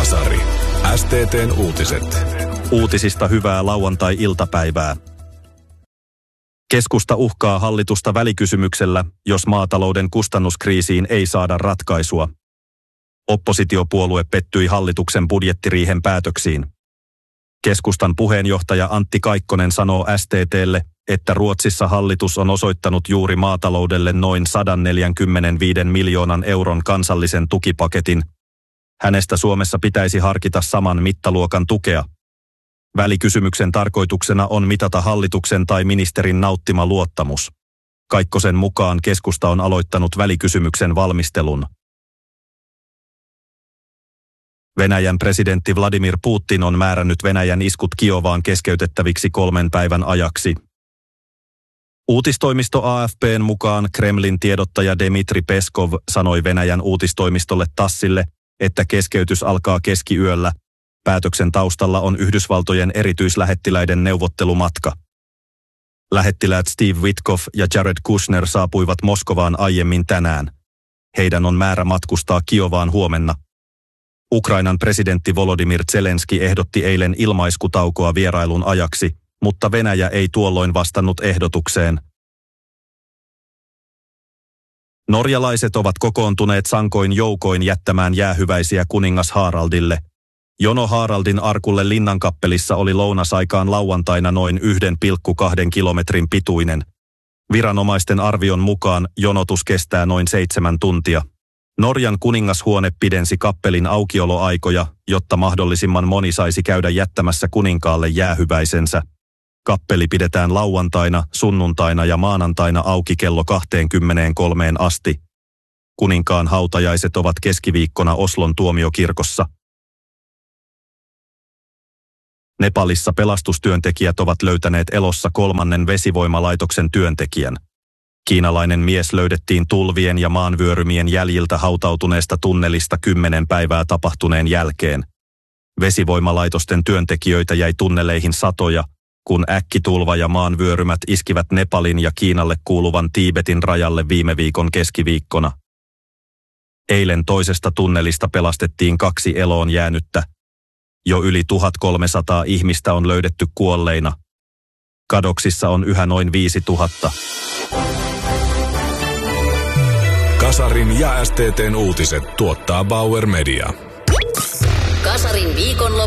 Kasari. STT:n uutiset. Uutisista hyvää lauantai-iltapäivää. Keskusta uhkaa hallitusta välikysymyksellä, jos maatalouden kustannuskriisiin ei saada ratkaisua. Oppositiopuolue pettyi hallituksen budjettiriihen päätöksiin. Keskustan puheenjohtaja Antti Kaikkonen sanoo STT:lle, että Ruotsissa hallitus on osoittanut juuri maataloudelle noin 145 miljoonan euron kansallisen tukipaketin. Hänestä Suomessa pitäisi harkita saman mittaluokan tukea. Välikysymyksen tarkoituksena on mitata hallituksen tai ministerin nauttima luottamus. Kaikkosen mukaan keskusta on aloittanut välikysymyksen valmistelun. Venäjän presidentti Vladimir Putin on määrännyt Venäjän iskut Kiovaan keskeytettäviksi 3 päivän ajaksi. Uutistoimisto AFP:n mukaan Kremlin tiedottaja Dmitri Peskov sanoi Venäjän uutistoimistolle Tassille, että keskeytys alkaa keskiyöllä. Päätöksen taustalla on Yhdysvaltojen erityislähettiläiden neuvottelumatka. Lähettiläät Steve Witkoff ja Jared Kushner saapuivat Moskovaan aiemmin tänään. Heidän on määrä matkustaa Kiovaan huomenna. Ukrainan presidentti Volodymyr Zelenski ehdotti eilen ilmaiskutaukoa vierailun ajaksi, mutta Venäjä ei tuolloin vastannut ehdotukseen. Norjalaiset ovat kokoontuneet sankoin joukoin jättämään jäähyväisiä kuningas Haraldille. Jono Haraldin arkulle Linnankappelissa oli lounasaikaan lauantaina noin 1,2 kilometrin pituinen. Viranomaisten arvion mukaan jonotus kestää noin 7 tuntia. Norjan kuningashuone pidensi kappelin aukioloaikoja, jotta mahdollisimman moni saisi käydä jättämässä kuninkaalle jäähyväisensä. Kappeli pidetään lauantaina, sunnuntaina ja maanantaina auki kello 23 asti. Kuninkaan hautajaiset ovat keskiviikkona Oslon tuomiokirkossa. Nepalissa pelastustyöntekijät ovat löytäneet elossa 3. vesivoimalaitoksen työntekijän. Kiinalainen mies löydettiin tulvien ja maanvyörymien jäljiltä hautautuneesta tunnelista 10 päivää tapahtuneen jälkeen. Vesivoimalaitosten työntekijöitä jäi tunneleihin satoja, kun äkkitulva ja maanvyörymät iskivät Nepalin ja Kiinalle kuuluvan Tiibetin rajalle viime viikon keskiviikkona. Eilen toisesta tunnelista pelastettiin 2 eloon jäänyttä. Jo yli 1300 ihmistä on löydetty kuolleina. Kadoksissa on yhä noin 5000. Kasarin ja STT:n uutiset tuottaa Bauer Media. Kasarin viikonloppu.